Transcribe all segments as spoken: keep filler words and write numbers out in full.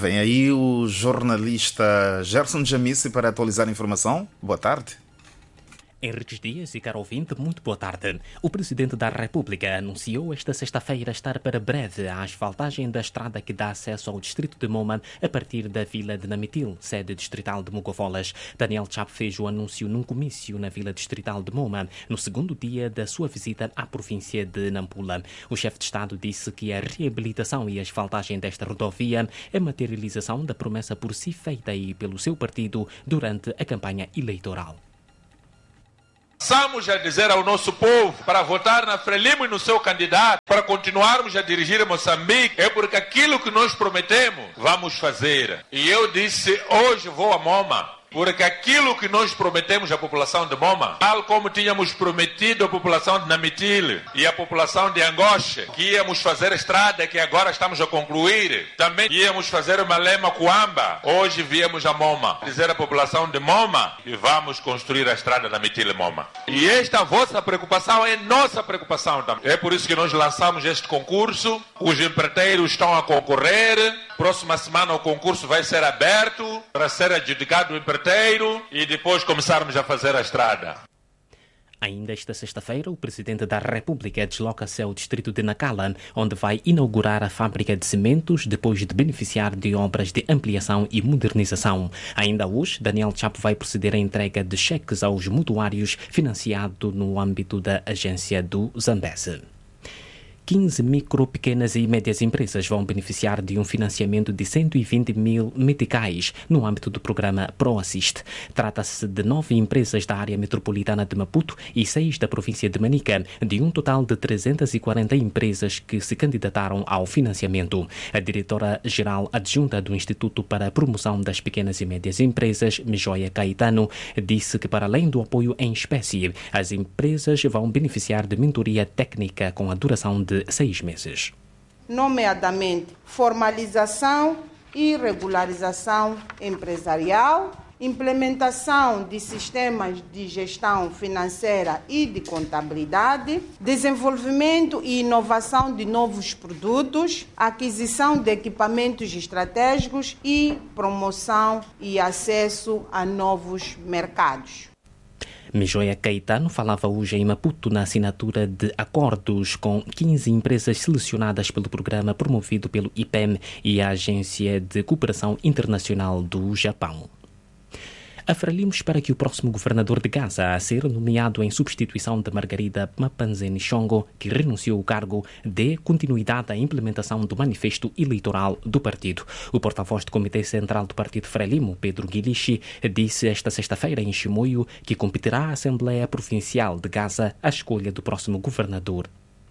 Vem aí o jornalista Gerson Jamice para atualizar a informação. Boa tarde. Henriques Dias e caro ouvinte, muito boa tarde. O Presidente da República anunciou esta sexta-feira estar para breve a asfaltagem da estrada que dá acesso ao distrito de Moma a partir da vila de Namitil, sede distrital de Mogofolas. Daniel Chapo fez o anúncio num comício na vila distrital de Moma, no segundo dia da sua visita à província de Nampula. O chefe de Estado disse que a reabilitação e asfaltagem desta rodovia é materialização da promessa por si feita e pelo seu partido durante a campanha eleitoral. Passamos a dizer ao nosso povo para votar na Frelimo e no seu candidato, para continuarmos a dirigir Moçambique, é porque aquilo que nós prometemos, vamos fazer. E eu disse, hoje vou a Moma, porque aquilo que nós prometemos à população de Moma, tal como tínhamos prometido à população de Namitil e à população de Angoche, que íamos fazer a estrada que agora estamos a concluir, também íamos fazer uma Lema Coamba, hoje viemos a Moma, dizer à população de Moma que vamos construir a estrada Namitil e Moma. E esta vossa preocupação é nossa preocupação também. É por isso que nós lançamos este concurso, os empreiteiros estão a concorrer, próxima semana o concurso vai ser aberto para ser adjudicado o empreiteiro e depois começarmos a fazer a estrada. Ainda esta sexta-feira, o Presidente da República desloca-se ao distrito de Nacala, onde vai inaugurar a fábrica de cimentos depois de beneficiar de obras de ampliação e modernização. Ainda hoje, Daniel Chapo vai proceder à entrega de cheques aos mutuários financiado no âmbito da agência do Zambeze. quinze micro, pequenas e médias empresas vão beneficiar de um financiamento de cento e vinte mil meticais no âmbito do programa ProAssist. Trata-se de nove empresas da área metropolitana de Maputo e seis da província de Manica, de um total de trezentas e quarenta empresas que se candidataram ao financiamento. A diretora-geral adjunta do Instituto para a Promoção das Pequenas e Médias Empresas, Mijoia Caetano, disse que, para além do apoio em espécie, as empresas vão beneficiar de mentoria técnica com a duração de seis meses. Nomeadamente, formalização e regularização empresarial, implementação de sistemas de gestão financeira e de contabilidade, desenvolvimento e inovação de novos produtos, aquisição de equipamentos estratégicos e promoção e acesso a novos mercados. Mijoia Caetano falava hoje em Maputo na assinatura de acordos com quinze empresas selecionadas pelo programa promovido pelo I P E M e a Agência de Cooperação Internacional do Japão. A Frelimo espera que o próximo governador de Gaza a ser nomeado em substituição de Margarida Mapanzeni Chongo, que renunciou ao cargo, dê continuidade à implementação do manifesto eleitoral do partido. O porta-voz do Comitê Central do Partido Frelimo, Pedro Guilichi, disse esta sexta-feira em Chimoio que competirá à Assembleia Provincial de Gaza a escolha do próximo governador.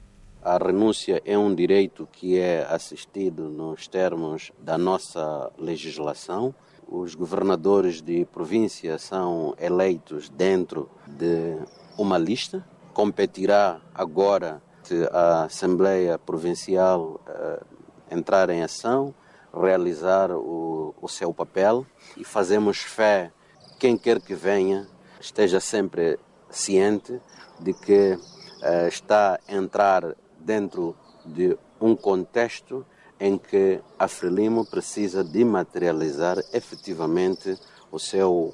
A renúncia é um direito que é assistido nos termos da nossa legislação. Os governadores de província são eleitos dentro de uma lista. Competirá agora se a Assembleia Provincial uh, entrar em ação, realizar o, o seu papel, e fazemos fé quem quer que venha esteja sempre ciente de que uh, está a entrar dentro de um contexto em que a Frelimo precisa de materializar efetivamente o seu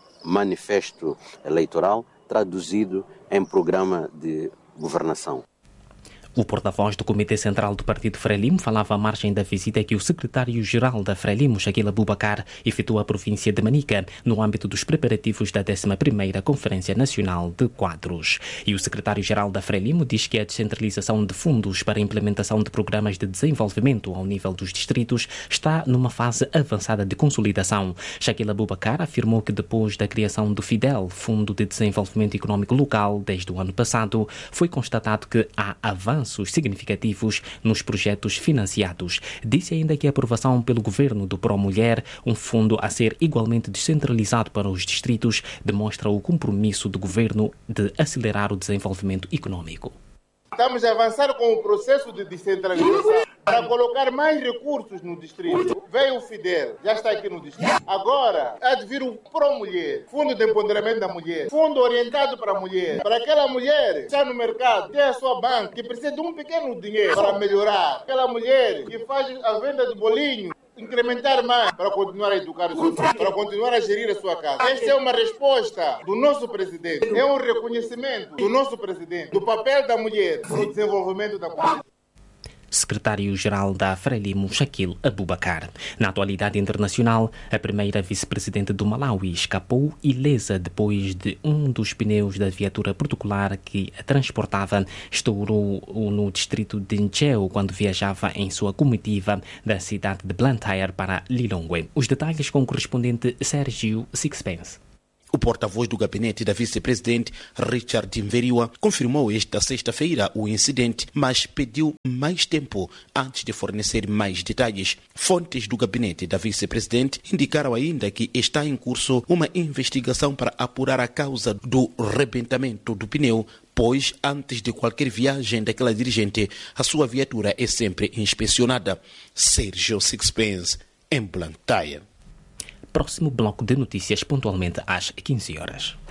manifesto eleitoral traduzido em programa de governação. O porta-voz do Comitê Central do Partido Frelimo falava à margem da visita que o secretário-geral da Frelimo, Shaquille Abubakar, efetuou à província de Manica no âmbito dos preparativos da décima primeira Conferência Nacional de Quadros. E o secretário-geral da Frelimo diz que a descentralização de fundos para a implementação de programas de desenvolvimento ao nível dos distritos está numa fase avançada de consolidação. Shaquille Abubakar afirmou que depois da criação do FIDEL, Fundo de Desenvolvimento Econômico Local, desde o ano passado, foi constatado que há avanços significativos nos projetos financiados. Disse ainda que a aprovação pelo governo do Pró-Mulher, um fundo a ser igualmente descentralizado para os distritos, demonstra o compromisso do governo de acelerar o desenvolvimento econômico. Estamos a avançar com o processo de descentralização para colocar mais recursos no distrito. Veio o FIDEL, já está aqui no distrito. Agora, há de vir o Pró-Mulher, Fundo de Empoderamento da Mulher, fundo orientado para a mulher. Para aquela mulher que está no mercado, tem a sua banca, que precisa de um pequeno dinheiro para melhorar. Aquela mulher que faz a venda de bolinho, incrementar mais para continuar a educar os seus filhos, para continuar a gerir a sua casa. Esta é uma resposta do nosso presidente, é um reconhecimento do nosso presidente, do papel da mulher no desenvolvimento da comunidade. Secretário-Geral da Frelimo, Shaquille Abubakar. Na atualidade internacional, a primeira vice-presidente do Malawi escapou ilesa depois de um dos pneus da viatura particular que a transportava estourou no distrito de Ncheu quando viajava em sua comitiva da cidade de Blantyre para Lilongwe. Os detalhes com o correspondente Sérgio Sixpence. O porta-voz do gabinete da vice-presidente, Richard Mveriwa, confirmou esta sexta-feira o incidente, mas pediu mais tempo antes de fornecer mais detalhes. Fontes do gabinete da vice-presidente indicaram ainda que está em curso uma investigação para apurar a causa do rebentamento do pneu, pois antes de qualquer viagem daquela dirigente, a sua viatura é sempre inspecionada. Sérgio Sixpence, em Blantyre. Próximo bloco de notícias pontualmente às quinze horas.